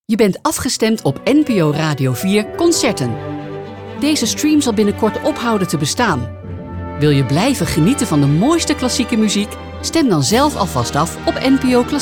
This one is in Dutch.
Je bent afgestemd op NPO Radio 4 Concerten. Deze stream zal binnenkort ophouden te bestaan. Wil je blijven genieten van de mooiste klassieke muziek? Stem dan zelf alvast af op NPO Klassiek.